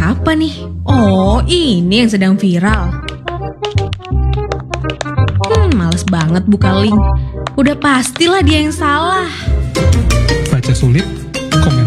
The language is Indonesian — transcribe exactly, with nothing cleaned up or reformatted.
apa nih? Oh, ini yang sedang viral. Hmm, males banget buka link. Udah pastilah dia yang salah.